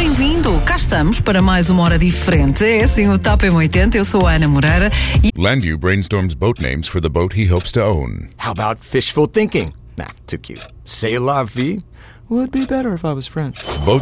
bem-vindo. Cá estamos para mais uma hora diferente. É assim o Top M80. Eu sou a Ana Moreira. Landu brainstorms boat names for the boat he hopes to own. How about fishful thinking? Nah, too cute. C'est la vie would be better if I was French. Boat